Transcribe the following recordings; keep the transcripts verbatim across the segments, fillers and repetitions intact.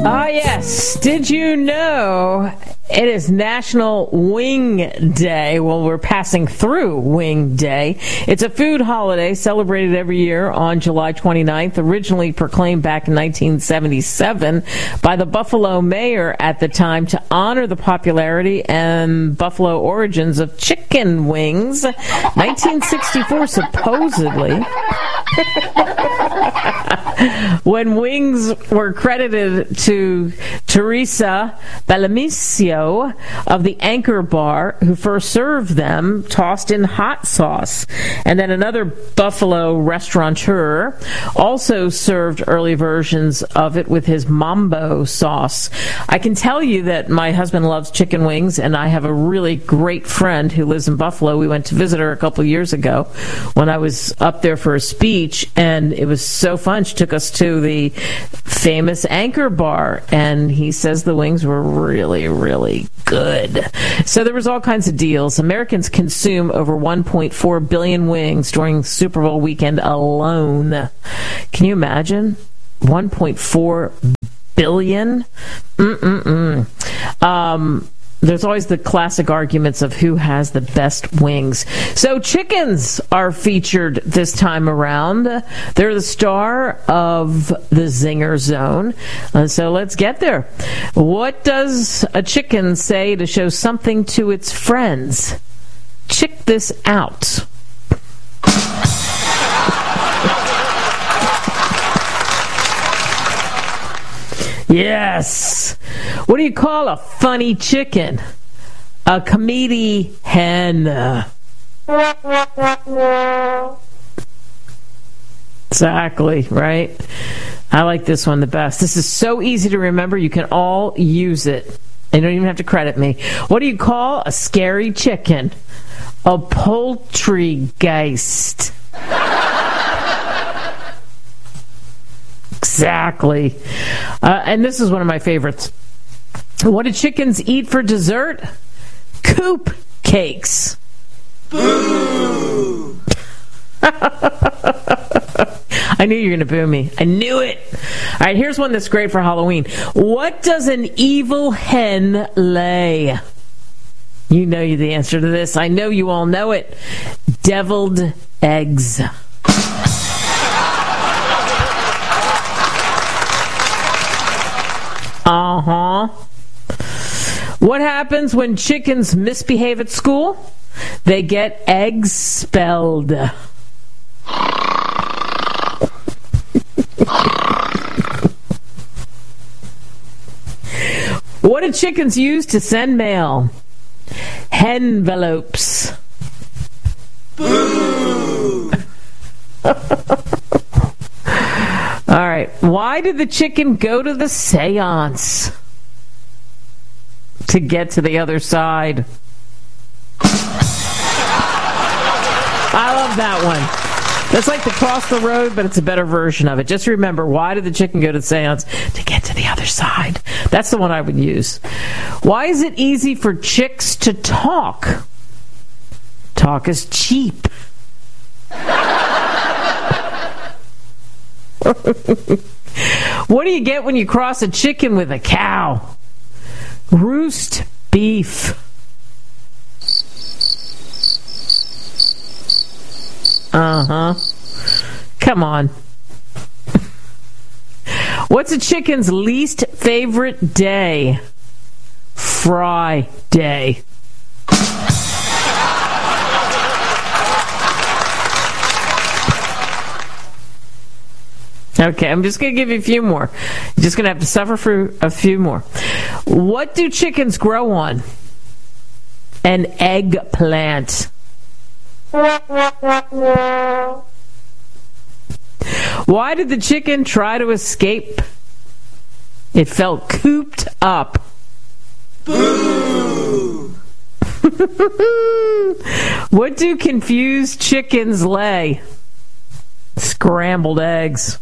Ah, yes. Did you know it is National Wing Day? Well, we're passing through Wing Day. It's a food holiday celebrated every year on July twenty-ninth, originally proclaimed back in nineteen seventy-seven by the Buffalo mayor at the time to honor the popularity and Buffalo origins of chicken wings. nineteen sixty-four, supposedly. When wings were credited to Teresa Bellamicio of the Anchor Bar, who first served them tossed in hot sauce. And then another Buffalo restaurateur also served early versions of it with his Mambo sauce. I can tell you that my husband loves chicken wings, and I have a really great friend who lives in Buffalo. We went to visit her a couple years ago when I was up there for a speech, and it was so fun. She took us to the famous Anchor Bar, and he says the wings were really, really good. So there was all kinds of deals. Americans consume over one point four billion wings during Super Bowl weekend alone. Can you imagine? one point four billion? Mm-mm-mm. Um... There's always the classic arguments of who has the best wings. So chickens are featured this time around. They're the star of the Zinger Zone. Uh, so let's get there. What does a chicken say to show something to its friends? Check this out. Yes. What do you call a funny chicken? A comedy hen. Exactly, right? I like this one the best. This is so easy to remember. You can all use it. You don't even have to credit me. What do you call a scary chicken? A poultrygeist. Exactly. Uh, and this is one of my favorites. What do chickens eat for dessert? Coop cakes. Boo! I knew you were going to boo me. I knew it. All right, here's one that's great for Halloween. What does an evil hen lay? You know the answer to this. I know you all know it. Deviled eggs. Uh-huh. What happens when chickens misbehave at school? They get eggs spelled. What do chickens use to send mail? Henvelopes. Boo! All right. Why did the chicken go to the seance? To get to the other side. I love that one. That's like the cross the road, but it's a better version of it. Just remember, why did the chicken go to the seance? To get to the other side. That's the one I would use. Why is it easy for chicks to talk? Talk is cheap. What do you get when you cross a chicken with a cow? Roast beef. Uh-huh. Come on. What's a chicken's least favorite day? Friday. Okay, I'm just going to give you a few more. You're just going to have to suffer for a few more. What do chickens grow on? An eggplant. Why did the chicken try to escape? It felt cooped up. Boo! What do confused chickens lay? Scrambled eggs.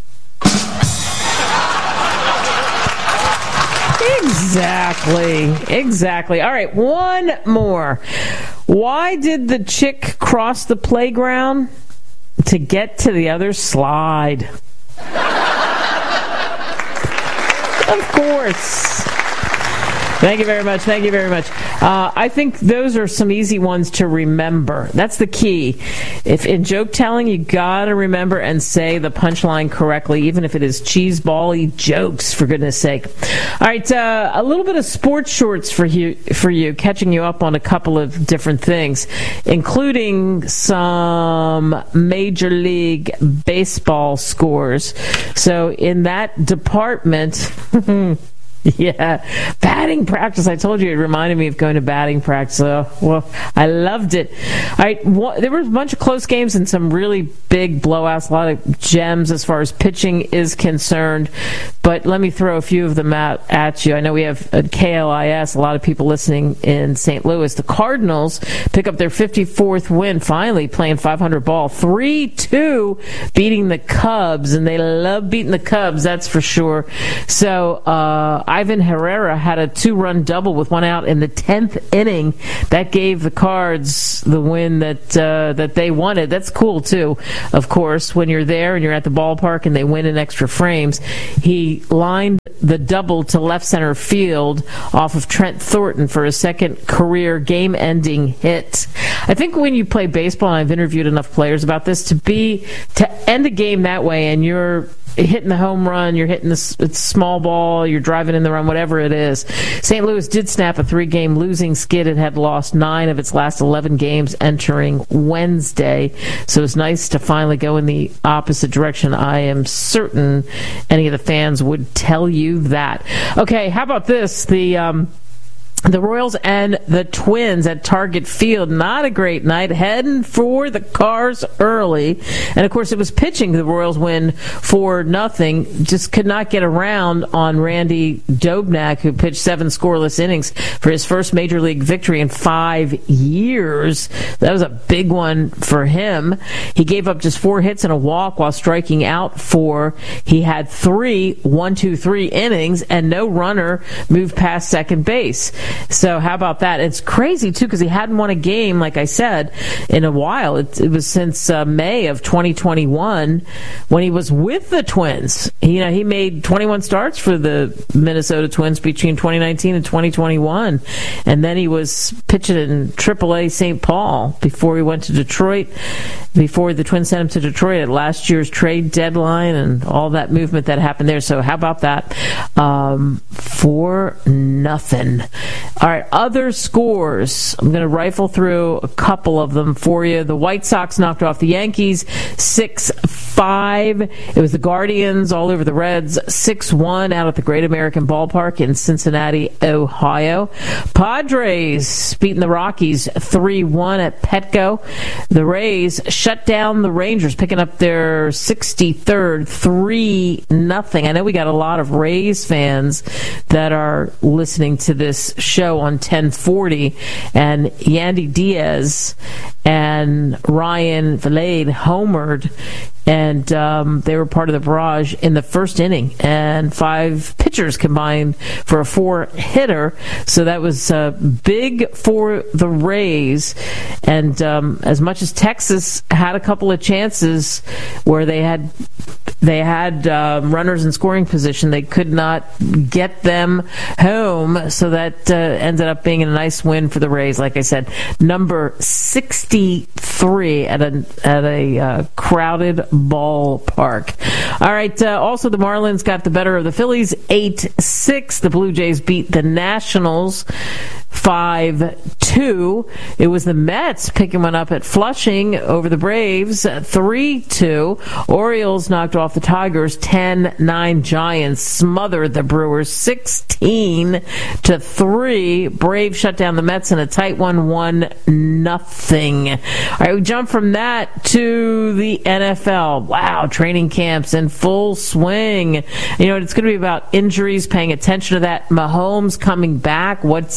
Exactly. Exactly. All right, one more. Why did the chick cross the playground? To get to the other slide. Of course. Thank you very much. Thank you very much. Uh, I think those are some easy ones to remember. That's the key. If in joke telling, you got to remember and say the punchline correctly, even if it is cheeseball-y jokes, for goodness sake. All right, uh, a little bit of sports shorts for you, for you, catching you up on a couple of different things, including some Major League Baseball scores. So in that department... Yeah, batting practice. I told you it reminded me of going to batting practice. Oh, well, I loved it. All right, well, there were a bunch of close games and some really big blowouts, a lot of gems as far as pitching is concerned. But let me throw a few of them out at you. I know we have at K L I S, a lot of people listening in Saint Louis. The Cardinals pick up their fifty-fourth win, finally playing five hundred ball, three two, beating the Cubs, and they love beating the Cubs, that's for sure. So, uh, Ivan Herrera had a two-run double with one out in the tenth inning. That gave the Cards the win that uh, that they wanted. That's cool, too, of course, when you're there and you're at the ballpark and they win in extra frames. He lined the double to left center field off of Trent Thornton for a second career game-ending hit. I think when you play baseball, and I've interviewed enough players about this, to be to end a game that way and you're hitting the home run, you're hitting the small ball, you're driving in the run, whatever it is. Saint Louis did snap a three-game losing skid. It had lost nine of its last eleven games entering Wednesday, so it's nice to finally go in the opposite direction. I am certain any of the fans would tell you that. Okay, how about this? The um The Royals and the Twins at Target Field. Not a great night. Heading for the Cars early. And, of course, it was pitching. The Royals win four nothing. Just could not get around on Randy Dobnak, who pitched seven scoreless innings for his first Major League victory in five years. That was a big one for him. He gave up just four hits and a walk while striking out four. He had three one, two, three innings, and no runner moved past second base. So how about that? It's crazy, too, because he hadn't won a game, like I said, in a while. It, it was since uh, May of twenty twenty-one when he was with the Twins. You know, he made twenty-one starts for the Minnesota Twins between twenty nineteen and twenty twenty-one. And then he was pitching in triple A Saint Paul before he went to Detroit, before the Twins sent him to Detroit at last year's trade deadline and all that movement that happened there. So how about that? Um, for nothing. All right, other scores. I'm going to rifle through a couple of them for you. The White Sox knocked off the Yankees six five. It was the Guardians all over the Reds six one out at the Great American Ballpark in Cincinnati, Ohio. Padres beating the Rockies three one at Petco. The Rays shut down the Rangers, picking up their sixty-third three nothing. I know we got a lot of Rays fans that are listening to this show on ten forty, and Yandy Diaz and Ryan Vilade homered, and um, they were part of the barrage in the first inning, and five pitchers combined for a four-hitter, so that was uh, big for the Rays. And um, as much as Texas had a couple of chances where they had they had um, runners in scoring position, they could not get them home, so that uh, ended up being a nice win for the Rays. Like I said, number sixty-three at a at a uh, crowded ballpark. All right, uh, also the Marlins got the better of the Phillies eight six. The Blue Jays beat the Nationals five two. It was the Mets picking one up at Flushing over the Braves three two. Orioles knocked off the Tigers ten nine. Giants smothered the Brewers sixteen to three. Braves shut down the Mets in a tight one, one nothing. All right, we jump from that to the N F L. Wow, training camps in full swing. You know, it's going to be about injuries, paying attention to that. Mahomes coming back. What's, you know,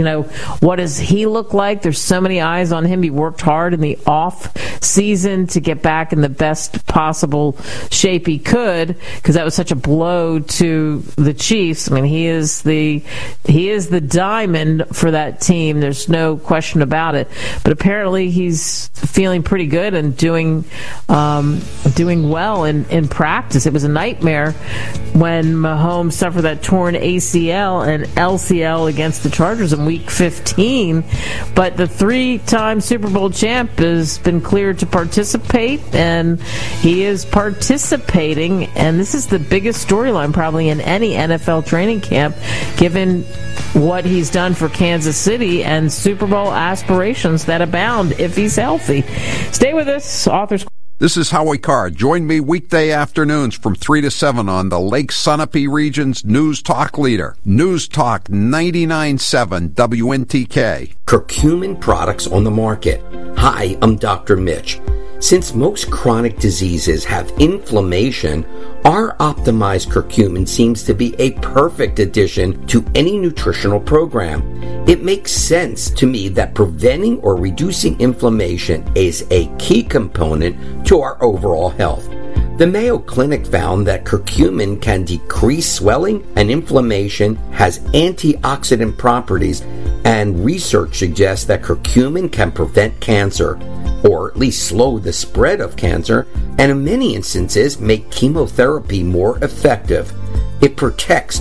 know, what does he look like? There's so many eyes on him. He worked hard in the off season to get back in the best possible shape he could, because that was such a blow to the Chiefs. I mean, he is the he is the diamond for that team. There's no question about it. But apparently, he's feeling pretty good and doing um, doing well in, in practice. It was a nightmare when Mahomes suffered that torn A C L and L C L against the Chargers in Week fifteen. But the three-time Super Bowl champ has been cleared to participate, and he is participating. And this is the biggest storyline probably in any N F L training camp, given what he's done for Kansas City and Super Bowl aspirations that abound if he's healthy. Stay with us, Authors. This is Howie Carr. Join me weekday afternoons from three to seven on the Lake Sunapee region's News Talk leader, News Talk ninety-nine point seven W N T K. Curcumin products on the market. Hi, I'm Doctor Mitch. Since most chronic diseases have inflammation, our optimized curcumin seems to be a perfect addition to any nutritional program. It makes sense to me that preventing or reducing inflammation is a key component to our overall health. The Mayo Clinic found that curcumin can decrease swelling and inflammation, has antioxidant properties, and research suggests that curcumin can prevent cancer, or at least slow the spread of cancer, and in many instances make chemotherapy more effective. It protects